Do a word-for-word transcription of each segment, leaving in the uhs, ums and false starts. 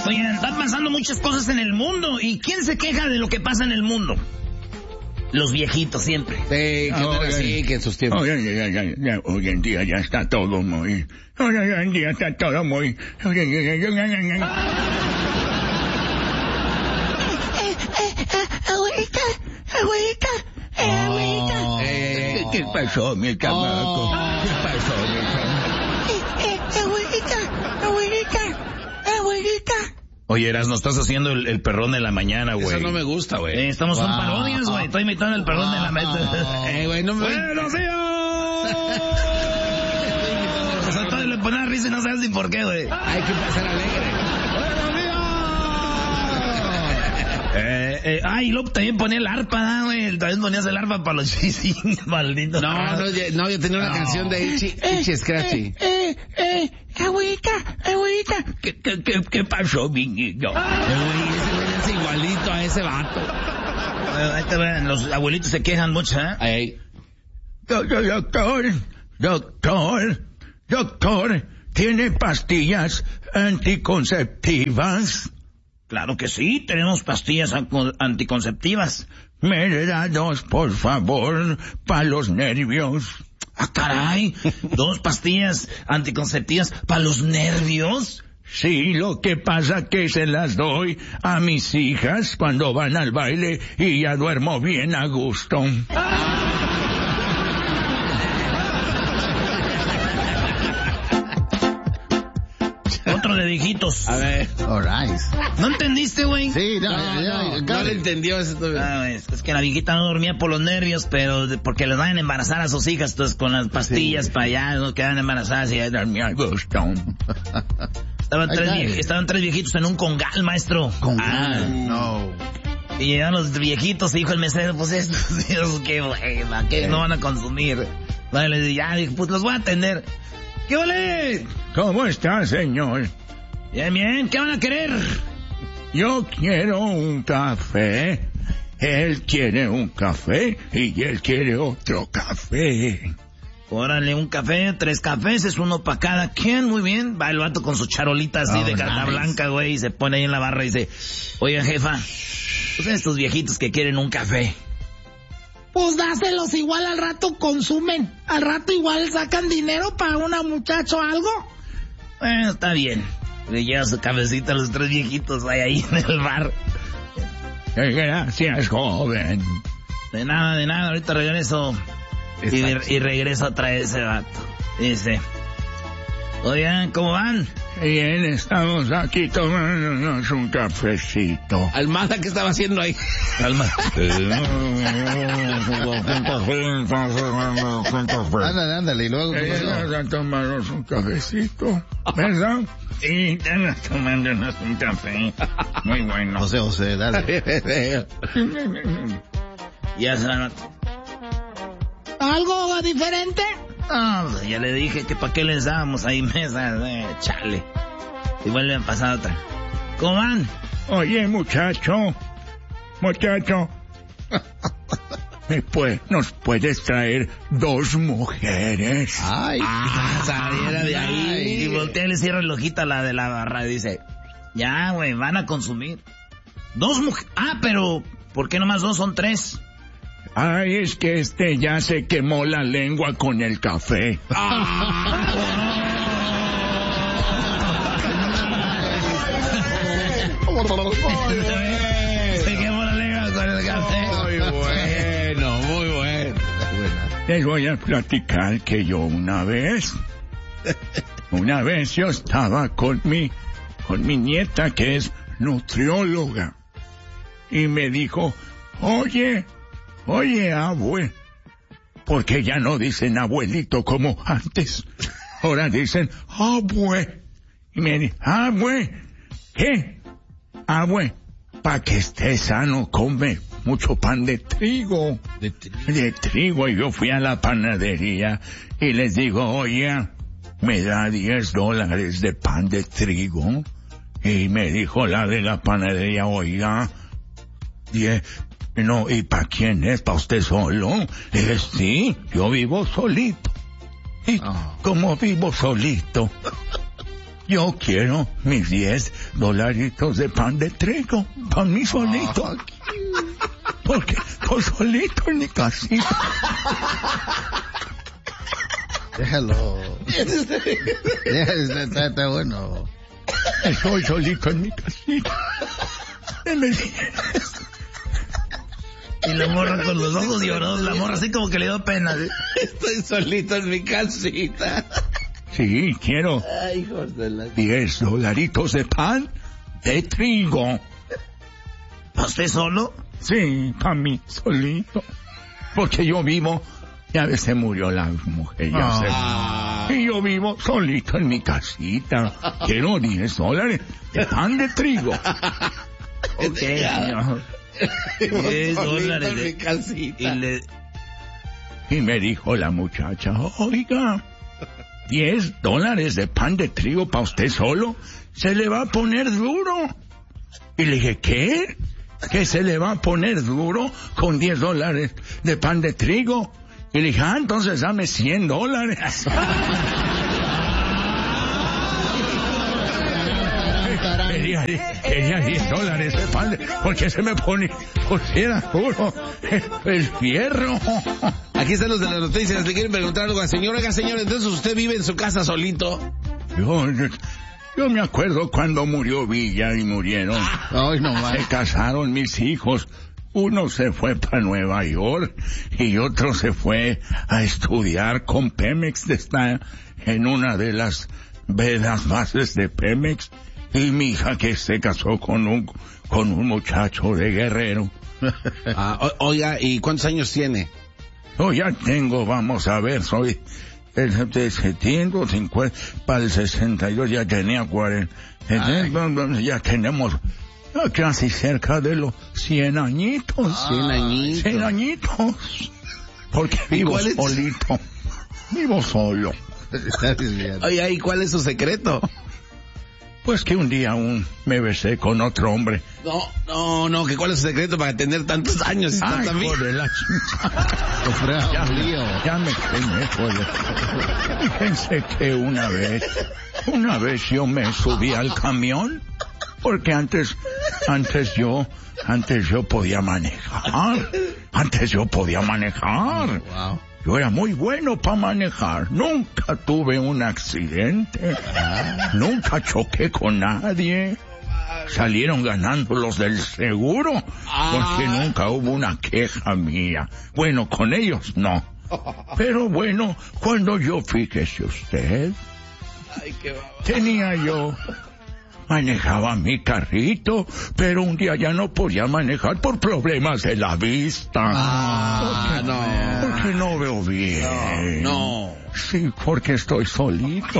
Oye, están pasando muchas cosas en el mundo. ¿Y quién se queja de lo que pasa en el mundo? Los viejitos siempre. Sí, que no era así, que en sus tiempos. Hoy, hoy, hoy, hoy, hoy en día ya está todo muy... Hoy, hoy en día está todo muy... Abuelita, abuelita, abuelita. Oh, eh, ¿Qué pasó, mi chamaco? Oh. ¿Qué pasó, mi chamaco? Eh, eh, abuelita, abuelita, abuelita. Oye, Eras, nos estás haciendo el, el perrón de la mañana, güey. Eso no me gusta, güey. Eh, estamos wow. en parodias, güey. Estoy imitando el perrón de la mañana. Eh, güey, no me... ¡Buenos días! O sea, todavía le pones risa y no sabes ni por qué, güey. Hay que pasar alegre. ¡Buenos días! Eh, eh, ah, y luego también ponía el arpa, ¿no, güey? También ponías el arpa para los chising, maldito. No, no, ya- no, yo tenía una No. canción de Itchy, Itchy Scratchy. Eh, eh, abuelita, abuelita. ¿Qué, qué, qué, qué pasó, mi niño? Eh, güey, ese güey es igualito a ese vato. Eh, ahí te ven, los abuelitos se quejan mucho, ¿eh? Ey. Doctor, doctor, doctor, doctor, ¿tiene pastillas anticonceptivas? Claro que sí, tenemos pastillas anco- anticonceptivas. Me da dos, por favor, para los nervios. Ah, caray, dos pastillas anticonceptivas para los nervios. Sí, lo que pasa que se las doy a mis hijas cuando van al baile y ya duermo bien a gusto. Otro de viejitos. A ver. All right. ¿No entendiste, güey? Sí, no, No, ya, no, ya, no le entendió eso todavía. Ah, güey, es que la viejita no dormía por los nervios, pero de- porque les van a embarazar a sus hijas, entonces con las pastillas Sí. para allá, no quedan embarazadas y ya Dormía a gusto. estaban tres, Ay, vie- ay. estaban tres viejitos en un congal, maestro. Con Ah, no. y llegaron los viejitos y dijo el mesero, pues estos Dios, qué buena, que no van a consumir. Vale, le dije, ya, dije, pues los voy a atender. ¿Qué vale? ¿Cómo está, señor? Bien, bien, ¿qué van a querer? Yo quiero un café. Él quiere un café y él quiere otro café. Órale, un café, tres cafés, es uno para cada quien, muy bien. Va el vato con su charolita así Oh, de carta nice. blanca, güey, y se pone ahí en la barra y dice, oiga, jefa, pues estos viejitos que quieren un café. Pues dáselos igual al rato consumen. Al rato igual sacan dinero para una muchacha o algo. Bueno, está bien. Le lleva su cafecito a los tres viejitos ahí, ahí en el bar. Gracias, joven. De nada, de nada, ahorita regreso. Y, y regreso a traer ese vato. Dice, oigan, ¿cómo van? Bien, estamos aquí tomándonos un cafecito. Almada, ¿qué estaba haciendo ahí? Calma. Ándale, ándale, y luego... Vamos a tomarnos un cafecito, ¿verdad? Sí, estamos tomándonos un café. Muy bueno. José, José, dale. Ya se van. ¿Algo diferente? Ah, pues ya le dije que para qué les dábamos ahí mesas, eh, chale. Y vuelve a pasar otra. ¿Cómo van? Oye, muchacho, muchacho, ¿me puede, ¿nos puedes traer dos mujeres? Ay. Ah, saliera de ahí. Ay. Y voltea y le cierra el ojito a la de la barra y dice, ya, güey, van a consumir. Dos mujeres. Ah, pero, ¿por qué nomás dos? Son tres. Ay, es que este ya se quemó la lengua con el café. Se quemó la lengua con el café. Muy bueno, muy bueno. Les voy a platicar que yo una vez, una vez yo estaba con mi, con mi nieta que es nutrióloga. Y me dijo, oye, oye, abue, porque ya no dicen abuelito como antes. Ahora dicen, abue. Y me dice, abue, ¿qué? Abue, para que estés sano, come mucho pan de trigo. De tri- De trigo. Y yo fui a la panadería y les digo, oye, me da diez dólares de pan de trigo. Y me dijo la de la panadería, oiga, diez, no, ¿y para quién es? ¿Para usted solo? Le dije, sí, yo vivo solito. Y Oh. como vivo solito, yo quiero mis diez dolaritos de pan de trigo para mí solito. Porque estoy solito en mi casita. Déjalo. Déjalo, está, está bueno. Estoy solito en mi casita. Deme diez. Y la morra con los ojos lloró, la morra así como que le dio pena. ¿Sí? Estoy solito en mi casita. Sí, quiero Ay, hijos de la... diez dolaritos de pan de trigo. ¿Para usted solo? Sí, para mí solito. Porque yo vivo, ya ves, se murió la mujer, ya Ah. sé. Y yo vivo solito en mi casita. Quiero diez dólares de pan de trigo. Ok, señor. diez dólares en mi de... casita. Y le... Y me dijo la muchacha, oiga, diez dólares de pan de trigo para usted solo, se le va a poner duro. Y le dije, ¿qué? ¿Que se le va a poner duro con diez dólares de pan de trigo? Y le dije, ah, entonces dame cien dólares. Quería, quería diez dólares de pan de, porque se me pone, pusiera duro el fierro. Aquí están los de las noticias. Le quieren preguntar algo al señor. Oiga, señor, entonces usted vive en su casa solito. Yo, yo, yo me acuerdo cuando murió Villa y murieron. Ay, no Se más. casaron mis hijos. Uno se fue para Nueva York y otro se fue a estudiar con Pemex. Está en una de las, de las bases de Pemex. Y mi hija que se casó con un, con un muchacho de Guerrero. Ah, o- oiga, ¿y cuántos años tiene? Yo ya tengo, vamos a ver, soy el de setenta, cincuenta, para el sesenta y dos ya tenía cuarenta. Entonces, ya tenemos ya casi cerca de los cien añitos. Cien añitos. Cien añitos. Porque vivo cuál es? solito. Vivo solo. Está desviado. Oiga, ¿y cuál es su secreto? Pues que un día un me besé con otro hombre. No, no, no, que cuál es su secreto para tener tantos años y estar Ay, tan bien? hijo de la chingada. Qué fregado, Ya, lío. ya me quemé, joder. Fíjense que una vez, una vez yo me subí al camión, porque antes, antes yo, antes yo podía manejar. Antes yo podía manejar. Wow. Yo era muy bueno para manejar. Nunca tuve un accidente. Nunca choqué con nadie. Salieron ganando los del seguro, porque nunca hubo una queja mía. Bueno, con ellos no. Pero bueno, cuando yo, fíjese usted, Ay, qué baba. tenía yo, manejaba mi carrito, pero un día ya no podía manejar por problemas de la vista. Ah, no. Porque no veo bien. No. Sí, porque estoy solito.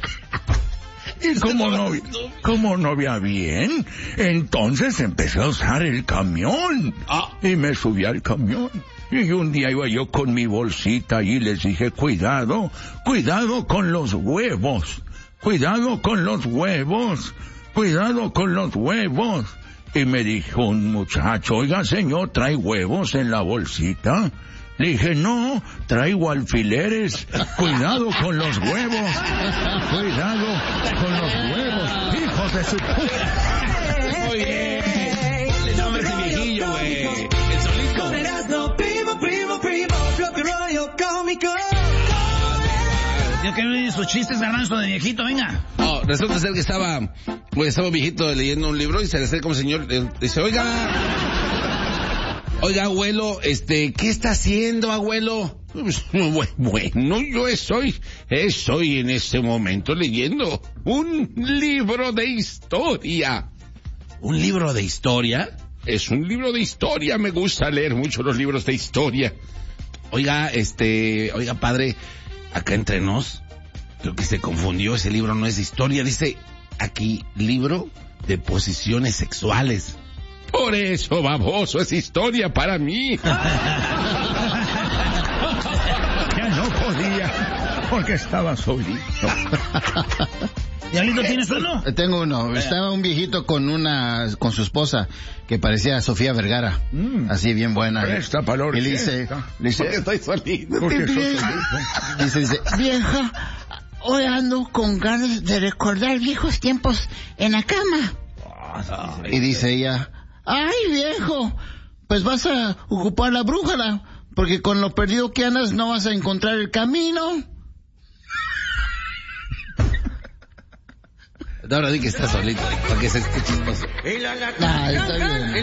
Y como no, como no veía bien, entonces empecé a usar el camión. Ah. Y me subí al camión. Y un día iba yo con mi bolsita y les dije, cuidado, cuidado con los huevos. Cuidado con los huevos. Cuidado con los huevos. Y me dijo un muchacho, oiga señor, ¿trae huevos en la bolsita? Le dije, no, traigo alfileres. Cuidado con los huevos. Cuidado con los huevos, hijos de su puta. Muy bien. Le nombres de viejillo, güey. El solito. Yo quiero oír sus chistes, garbanzo de viejito, venga. Oh, resulta ser que estaba, pues, estaba un viejito leyendo un libro y se le acerca un señor, eh, dice, oiga, oiga, abuelo, este, ¿qué está haciendo, abuelo? Pues, bueno, yo estoy, estoy en este momento leyendo un libro de historia. ¿Un libro de historia? Es un libro de historia, me gusta leer mucho los libros de historia. Oiga, este, oiga, padre, acá entre nos, creo que se confundió, ese libro no es de historia, dice aquí, libro de posiciones sexuales. Por eso, baboso, es historia para mí. Ya no podía, porque estaba solito. ¿Diablito tienes uno? Eh, Tengo uno. Estaba un viejito con una, con su esposa, que parecía Sofía Vergara. Mm. Así bien buena. Presta para la Y le dice, orquesta. le dice, Estoy solito. Porque sos Vieja. solito. dice, dice, vieja, hoy ando con ganas de recordar viejos tiempos en la cama. Y dice ella, ay viejo, pues vas a ocupar la brújula, porque con lo perdido que andas no vas a encontrar el camino. Ahora di que está solito, para que se esté chistoso. Ah, está bien.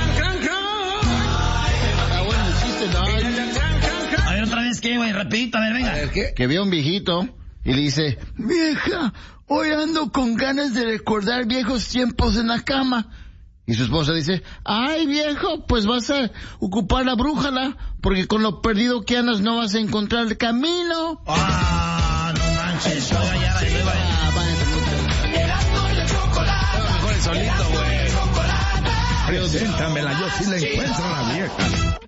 Ah, bueno, el chiste, no. A ver, otra vez, ¿qué, güey? Rapidito, a ver, venga. A ver, ¿qué? Que vio a un viejito y le dice, vieja, hoy ando con ganas de recordar viejos tiempos en la cama. Y su esposa dice, ay viejo, pues vas a ocupar la brújula, porque con lo perdido que andas no vas a encontrar el camino. Ah, no manches, yo ya, ya, ya, ya. Mejor el solito, güey. Preséntamela, yo sí la encuentro a la vieja.